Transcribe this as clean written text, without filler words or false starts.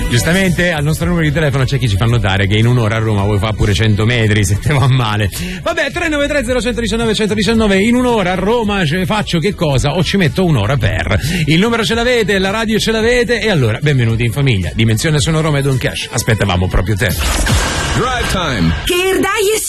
Giustamente al nostro numero di telefono c'è chi ci fa notare che in un'ora a Roma vuoi fare pure 100 metri se te va male. Vabbè, 393 0119 119, in un'ora a Roma faccio che cosa? O ci metto un'ora per. Il numero ce l'avete, la radio ce l'avete, e allora benvenuti in famiglia. Dimensione Sono Roma e Don Cash. Aspettavamo proprio te. Drive Time. Che